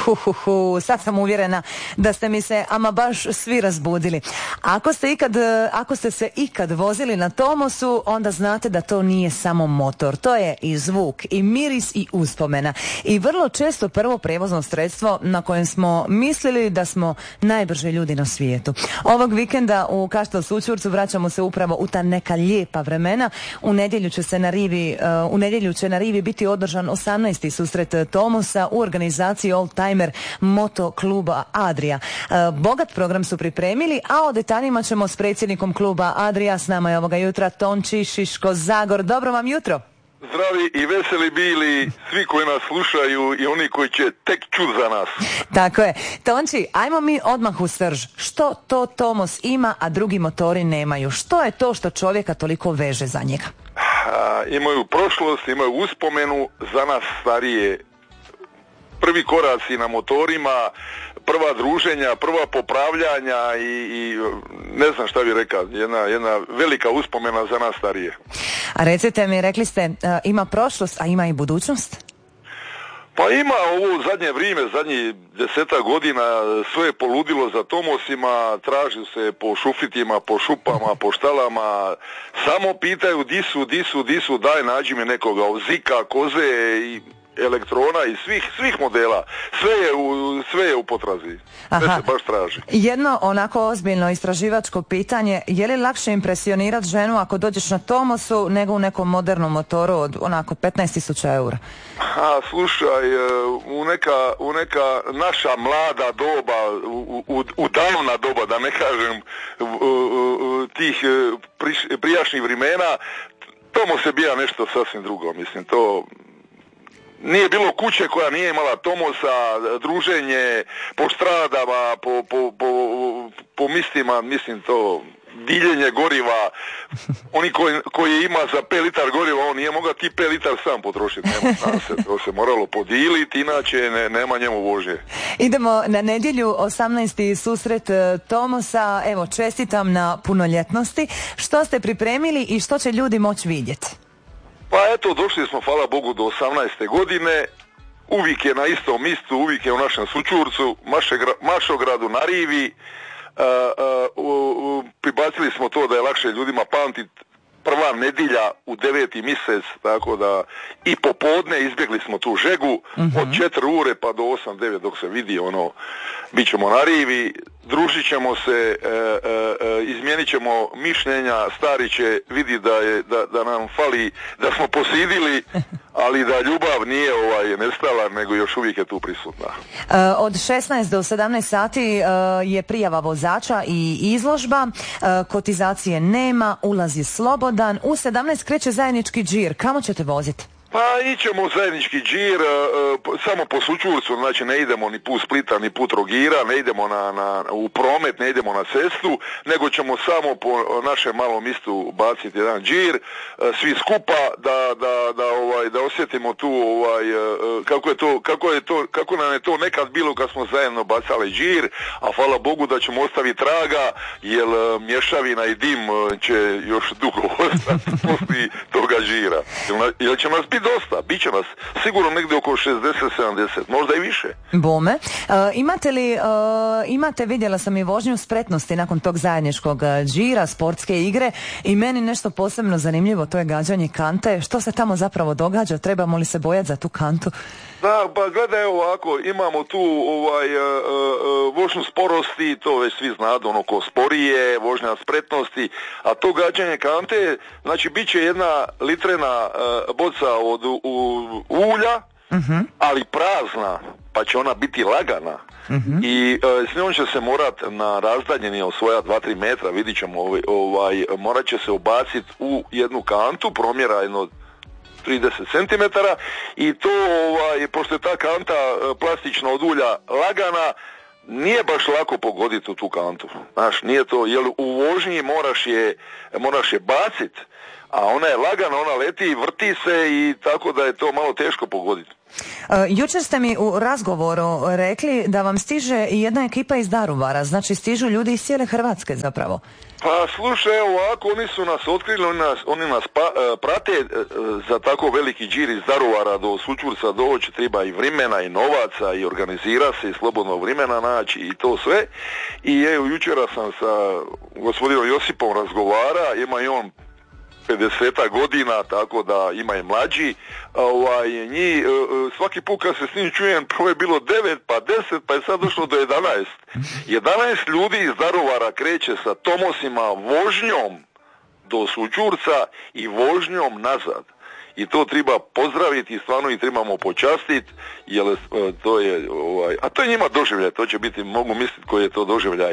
Sad sam uvjerena da ste mi se ama baš svi razbudili. Ako ste se ikad vozili na Tomosu, onda znate da to nije samo motor. To je i zvuk, i miris, i uspomena. I vrlo često prvo prijevozno sredstvo na kojem smo mislili da smo najbrži ljudi na svijetu. Ovog vikenda u Kaštel Sućurcu vraćamo se upravo u ta neka lijepa vremena. U nedjelju će na rivi biti održan 18. susret Tomosa u organizaciji Old Timer Moto kluba Adria. Bogat program su pripremili, a o detaljima ćemo s predsjednikom kluba Adria. S nama je ovoga jutra Tonči Šiško Zagor. Dobro vam jutro. Zdravi i veseli bili svi koji nas slušaju i oni koji će tek čut za nas. Tako je. Tonči, ajmo mi odmah u srž. Što to Tomos ima, a drugi motori nemaju? Što je to što čovjeka toliko veže za njega? Imaju prošlost, imaju uspomenu, za nas starije. Prvi koraci na motorima, prva druženja, prva popravljanja i ne znam šta bi rekao, jedna velika uspomena za nas starije. A recite mi, rekli ste, ima prošlost, a ima i budućnost? Pa ima ovo zadnje vrijeme, zadnjih 10 godina, sve je poludilo za Tomosima, traži se po šufitima, po šupama, po štalama, samo pitaju di su, daj nađi mi nekoga, Zika, koze i elektrona i svih modela, sve je u potrazi. Sve se baš traži. Jedno onako ozbiljno istraživačko pitanje, je li lakše impresionirati ženu ako dođeš na Tomosu nego u nekom modernom motoru od onako 15.000 eura? Slušaj, u neka naša mlada doba, u davna doba, da ne kažem tih prijašnjih vremena, Tomos je bio nešto sasvim drugo, mislim, to nije bilo kuće koja nije imala Tomosa, druženje po stradama, po mistima, mislim to, diljenje goriva. Oni koji ima za 5 litar goriva, on nije mogao ti 5 litar sam potrošiti. To se moralo podiliti, inače nema njemu vožnje. Idemo na nedjelju, 18. susret Tomosa. Evo, čestitam na punoljetnosti. Što ste pripremili i što će ljudi moći vidjeti? Pa eto, došli smo, hvala Bogu, do 18. godine, uvijek je na istom mjestu, uvijek je u našem Sućurcu, Mašogradu na rivi, pribacili smo to da je lakše ljudima pamtiti, prva nedjelja u 9. mjesec, tako da i popodne izbjegli smo tu žegu, od 4 ure pa do 8-9 dok se vidi bit ćemo na rivi, družit ćemo se, izmijenit ćemo mišljenja, stari će vidi da nam fali, da smo posidili, ali da ljubav nije nestala, nego još uvijek je tu prisutna. Od 16 do 17 sati je prijava vozača i izložba, kotizacije nema, ulaz je slobodan, u 17 kreće zajednički džir. Kamo ćete voziti? Pa ićemo zajednički džir, samo po Sućurcu, znači ne idemo ni put Splita, ni put Trogira, ne idemo u promet, ne idemo na cestu, nego ćemo samo po našem malom mjestu baciti jedan džir, svi skupa da osjetimo tu kako nam je to nekad bilo kad smo zajedno bacali džir, a hvala Bogu da ćemo ostaviti traga, jer mješavina i dim će još dugo ostati poslije toga džira. Jer će nas biti dosta, bit će nas sigurno negdje oko 60-70, možda i više. Bome. Imate, vidjela sam i vožnju spretnosti nakon tog zajedničkog džira, sportske igre, i meni nešto posebno zanimljivo, to je gađanje kante. Što se tamo zapravo događa? Trebamo li se bojati za tu kantu? Da, pa gledaj ovako, imamo tu vožnju sporosti, to već svi znadu, ko sporije, vožnja spretnosti, a to gađanje kante, znači bit će jedna litrena boca od ulja, ali prazna, pa će ona biti lagana. I s njom će se morat na razdaljini od svoja 2-3 metra, vidit ćemo, morat će se ubaciti u jednu kantu, promjera jedno 30 cm, i to, pošto je ta kanta plastična od ulja lagana, nije baš lako pogoditi u tu kantu. Znaš, nije to, jer u vožnji moraš je bacit, a ona je lagana, ona leti i vrti se, i tako da je to malo teško pogoditi. Jučer ste mi u razgovoru rekli da vam stiže i jedna ekipa iz Daruvara, znači stižu ljudi iz cijele Hrvatske zapravo. Pa slušaj, ovako, oni su nas otkrili, oni nas prate za tako veliki džir iz Daruvara do Sućurca doći, treba i vremena i novaca i organizira se i slobodno vremena naći i to sve. I evo, jučera sam sa gospodinom Josipom razgovara, ima i on 50 godina, tako da ima i mlađi, njih, svaki put kad se s njim čujem, prvo je bilo 9, pa 10, pa je sad došlo do 11. 11 ljudi iz Daruvara kreće sa tomosima vožnjom do Sućurca i vožnjom nazad. I to treba pozdraviti i stvarno ih trebamo počastiti, jer to je, a to je njima doživljaj, to će biti, mogu misliti koji je to doživljaj,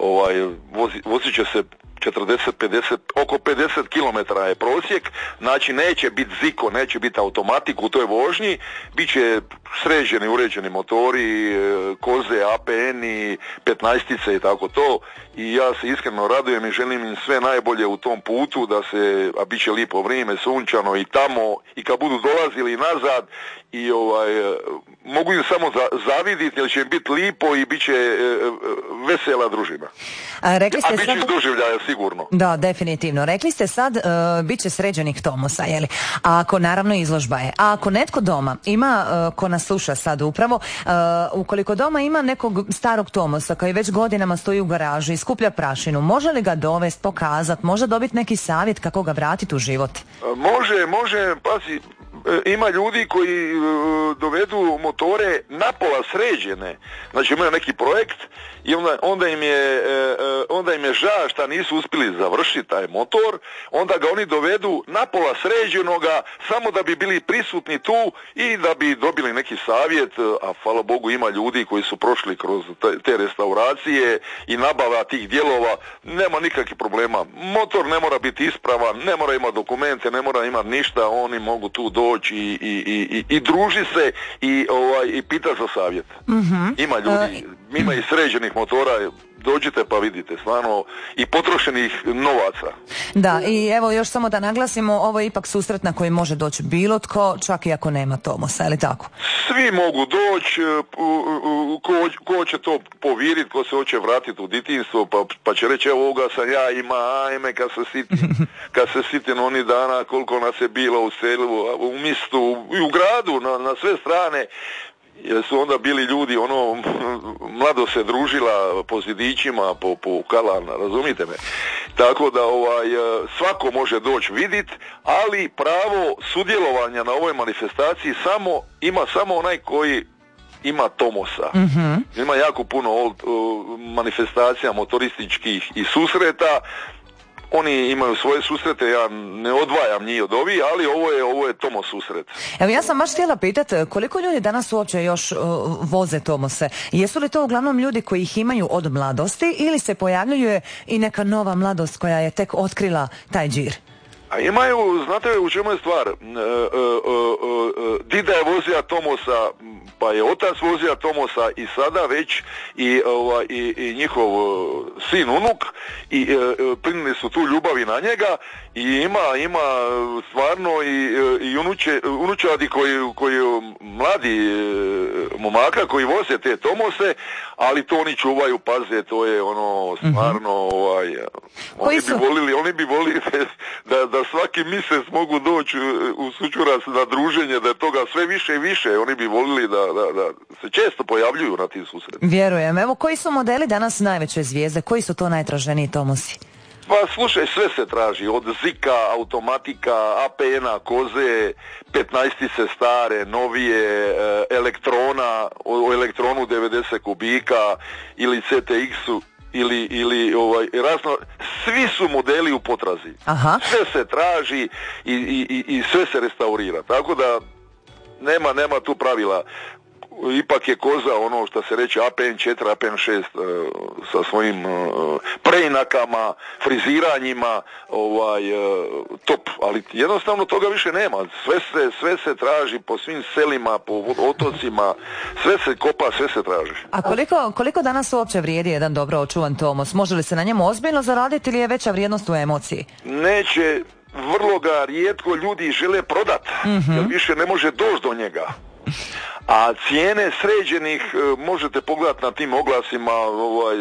vozit će se 40, 50, oko 50 km je prosjek, znači neće biti ziko, neće biti automatik u toj vožnji, bit će sređeni, uređeni motori, koze, APN-i, 15-ice i tako to, i ja se iskreno radujem i želim im sve najbolje u tom putu, da se, a bit će lijepo vrijeme, sunčano i tamo, i kad budu dolazili nazad, i mogu im samo zaviditi, jer će im biti lipo i bit će vesela družina. A bit će doživljaja sigurno. Da, definitivno. Rekli ste sad, bit će sređenih tomosa, jeli? A ako, naravno, izložba je. A ako netko doma ima, ko nas sluša sad upravo, ukoliko doma ima nekog starog tomosa koji već godinama stoji u garaži i skuplja prašinu, može li ga dovesti, pokazati, može dobiti neki savjet kako ga vratiti u život? Može, pazi, ima ljudi koji dovedu motore napola sređene, znači imaju neki projekt i onda im je žao što nisu uspjeli završiti taj motor, onda ga oni dovedu napola sređenoga samo da bi bili prisutni tu i da bi dobili neki savjet, a hvala Bogu ima ljudi koji su prošli kroz te restauracije i nabava tih dijelova, nema nikakvih problema. Motor ne mora biti ispravan, ne mora imati dokumente, ne mora imati ništa, oni mogu tu doći i druži se i pita za savjet. Mm-hmm. Ima ljudi, ima i sređenih motora, dođite pa vidite, stvarno, i potrošenih novaca. Da, i evo još samo da naglasimo, ovo je ipak susret na koji može doći bilo tko, čak i ako nema tomosa, je li tako? Svi mogu doći, ko će to poviriti, ko se hoće vratiti u djetinjstvo, pa će reći, evo ovoga sam ja ima, ajme kad se sitim onih dana koliko nas je bilo u selu, u mistu i u gradu, na sve strane, jer su onda bili ljudi, mlado se družila po zidićima, po kalana, razumite me? Tako da svako može doći vidit, ali pravo sudjelovanja na ovoj manifestaciji ima samo onaj koji ima tomosa. Mm-hmm. Ima jako puno manifestacija motorističkih i susreta. Oni imaju svoje susrete, ja ne odvajam njih od ovih, ali ovo je tomo susret. Evo, ja sam baš htjela pitati koliko ljudi danas uopće još voze tomose? Jesu li to uglavnom ljudi koji ih imaju od mladosti ili se pojavljuje i neka nova mladost koja je tek otkrila taj džir? A imaju, znate u čemu je stvar? Dida je vozija tomosa, pa je otac vozija tomosa i sada već i njihov sin, unuk, i prinili su tu ljubavi na njega i ima stvarno i unučadi koji mladi momaka koji voze te tomose, ali to oni čuvaju, paze, to je stvarno oni bi volili da svaki mjesec mogu doći u Sućurac na druženje, da je toga sve više i više, oni bi volili da se često pojavljuju na tim susretima. Vjerujem. Evo, koji su modeli danas najveće zvijezde? Koji su to najtraženiji tomosi? Pa slušaj, sve se traži, od Zika, automatika, APN-a, koze, 15-ice stare, novije, elektrona, o elektronu 90 kubika ili CTX-u, ili razno, svi su modeli u potrazi. Aha. Sve se traži i sve se restaurira, tako da nema tu pravila. Ipak je koza ono što se reče APN4, APN6 sa svojim preinakama, friziranjima, top, ali jednostavno toga više nema. Sve se traži po svim selima, po otocima, sve se kopa, sve se traži. A koliko danas uopće vrijedi jedan dobro očuvan tomos? Može li se na njemu ozbiljno zaraditi ili je veća vrijednost u emociji? Neće, vrlo ga rijetko ljudi žele prodati, jer više ne može doći do njega. A cijene sređenih možete pogledati na tim oglasima,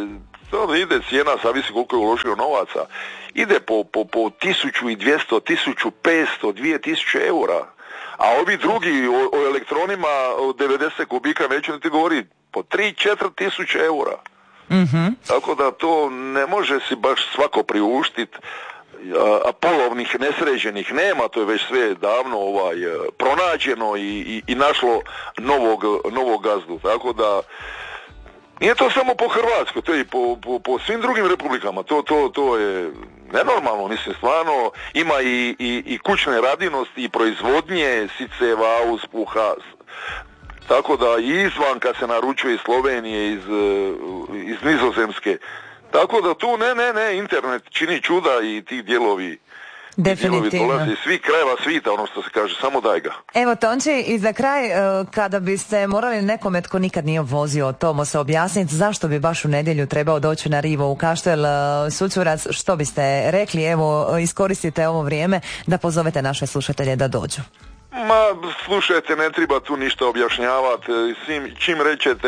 To ide cijena, zavisi koliko je uložio novaca, ide po 1200, 1500, 2000 eura. A ovi drugi o elektronima od 90 kubika neću niti govoriti, po 3-4 tisuće eura. Mm-hmm. Tako da to ne može si baš svako priuštiti, a polovnih nesređenih nema, to je već sve davno pronađeno i našlo novog gazdu. Tako da nije to samo po Hrvatskoj, to je i po svim drugim republikama. To je nenormalno, mislim, stvarno ima i kućne radinosti i proizvodnje siceva, uspuha, tako da i izvan kad se naručuje iz Slovenije, iz Nizozemske. Tako da tu ne, internet čini čuda i ti dijelovi dolaze iz svih krajeva svita, ono što se kaže, samo daj ga. Evo Tonči, i za kraj, kada biste morali nekome tko nikad nije vozio Tomosa objasniti zašto bi baš u nedjelju trebao doći na rivo u Kaštel Sućurac, što biste rekli? Evo, iskoristite ovo vrijeme da pozovete naše slušatelje da dođu. Ma, slušajte, ne treba tu ništa objašnjavati. Čim rečete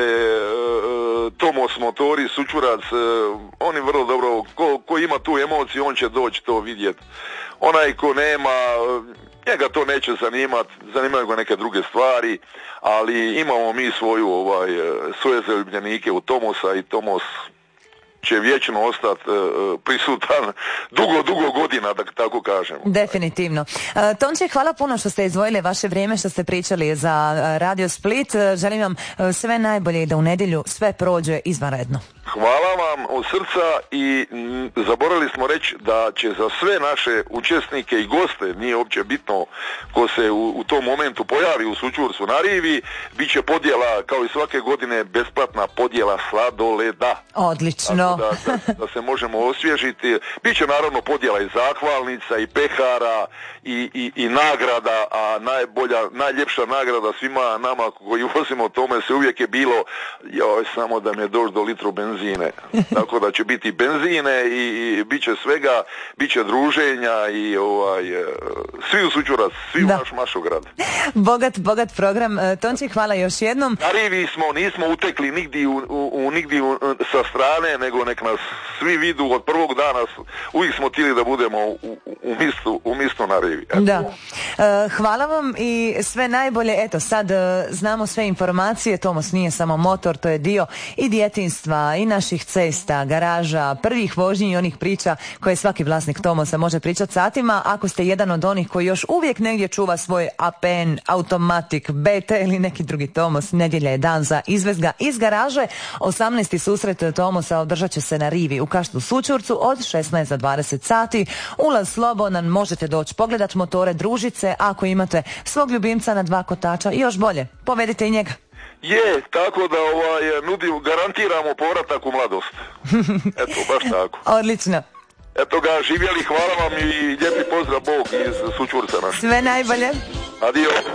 Tomos motori, Sućurac, oni vrlo dobro, ko ima tu emociju, on će doći to vidjeti. Onaj ko nema, njega to neće zanimati, zanimaju ga neke druge stvari, ali imamo mi svoje zaljubljenike u Tomosa i Tomos će vječno ostati prisutan dugo godina, da tako kažemo. Definitivno. Tonči, hvala puno što ste izdvojili vaše vrijeme, što ste pričali za Radio Split. Želim vam sve najbolje i da u nedjelju sve prođe izvanredno. Hvala vam od srca i zaboravili smo reći da će za sve naše učesnike i goste, nije uopće bitno ko se u tom momentu pojavi u Sućurcu na rivi, bit će podjela, kao i svake godine, besplatna podjela sladoleda. Odlično. Da se možemo osvježiti. Biće naravno podjela i zahvalnica i pehara i nagrada, a najljepša nagrada svima nama koji vozimo tome se uvijek je bilo samo da mi je doći do litru benzine. Tako da će biti benzine i bit će svega, bit će druženja i svi u Sućurac, svi u naš Mašograd. Bogat program. Tonči, hvala još jednom. Na rivi smo, nismo utekli nigdje sa strane, nego nek nas svi vidu od prvog dana, uvijek smo htjeli da budemo u mistu na rivi. Da. Hvala vam i sve najbolje. Eto, sad znamo sve informacije. Tomos nije samo motor, to je dio i djetinjstva i naših cesta, garaža, prvih vožnji i onih priča koje svaki vlasnik Tomosa može pričati satima. Ako ste jedan od onih koji još uvijek negdje čuva svoj APN, Automatic, BT ili neki drugi Tomos, nedjelja je dan za izvez ga iz garaže. 18. susret Tomosa održat će se na rivi u Kaštelu Sućurcu od 16 do 20 sati. Ulaz slobodan, možete doći pogledat motore, družit se. Ako imate svog ljubimca na 2 kotača i još bolje, povedite i njega. Je, tako da garantiramo povratak u mladost. Eto, baš tako. Odlično. Eto ga, živjeli, hvala vam i lijepi pozdrav Bog iz Sućurca naš. Sve najbolje. Adio.